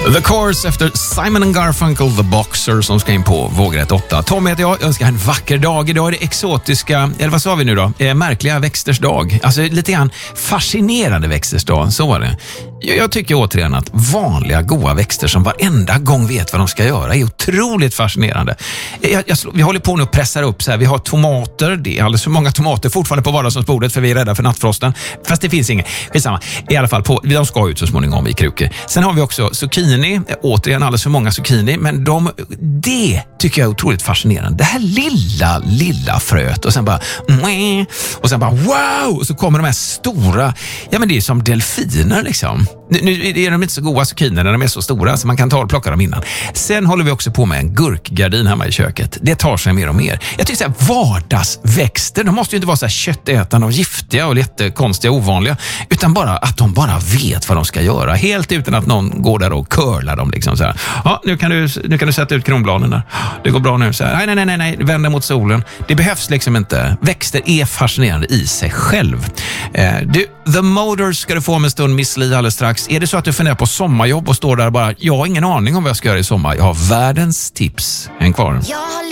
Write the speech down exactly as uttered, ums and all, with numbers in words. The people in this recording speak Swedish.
The Course efter Simon and Garfunkel, The Boxer, som ska in på vågrätt åtta. Tom heter jag, jag önskar en vacker dag. Idag är det exotiska, eller vad sa vi nu då? Eh, märkliga växters dag. Alltså lite grann fascinerande växters dag, så var det. Jag, jag tycker återigen att vanliga goda växter som varenda gång vet vad de ska göra är otroligt fascinerande. Jag, jag, vi håller på nu och pressar upp så här. Vi har tomater, det är alldeles för många tomater fortfarande på vardagsbordet för vi är rädda för nattfrosten. Fast det finns inget. Skitsamma. I alla fall, på, de ska ut så småningom i krukor. Sen har vi också zucchini, återigen alldeles för många zucchini, men de, det tycker jag är otroligt fascinerande. Det här lilla, lilla fröet och sen bara och sen bara wow, och så kommer de här stora, ja men det är som delfiner liksom. Nu, nu är de inte så goda zucchiner när de är så stora så man kan ta och plocka dem innan. Sen håller vi också på med en gurkgardin hemma i köket. Det tar sig mer och mer. Jag tycker så här, vardagsväxter, de måste ju inte vara så här köttätande och giftiga och jättekonstiga och ovanliga, utan bara att de bara vet vad de ska göra. Helt utan att någon går där och curlar dem liksom så här. Ja, nu kan du, nu kan du sätta ut kronbladen där. Det går bra nu. Så här. Nej, nej, nej, nej, vända mot solen. Det behövs liksom inte. Växter är fascinerande i sig själv. Eh, du, The Motors ska du få om en stund, Miss Li alldeles strax. Är det så att du funderar på sommarjobb och står där bara, jag har ingen aning om vad jag ska göra i sommar. Jag har världens tips. Häng kvar.